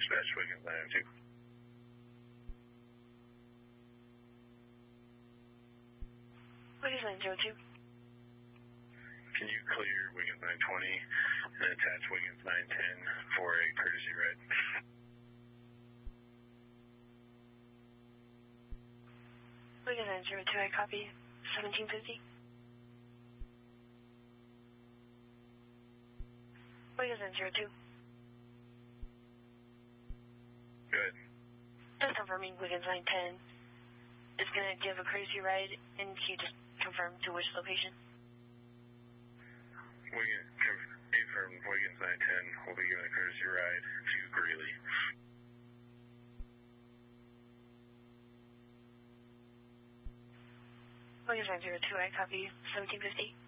Dispatch Wiggins 902. Wiggins 902. Can you clear Wiggins 920 and attach Wiggins 910 for a courtesy ride? Wiggins 902, I copy. 1750. Wiggins 902. Good. Just confirming Wiggins 910 is going to give a courtesy ride, and can you just confirm to which location? Confirmed Wiggins 910 will be giving a courtesy ride to Greeley. Wiggins 902, I copy. 1750.